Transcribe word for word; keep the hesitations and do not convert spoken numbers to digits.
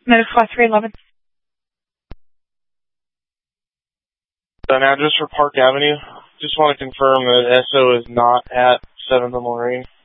Medical three eleven. An address for Park Avenue. Just want to confirm that S O is not at seventh and Lorraine.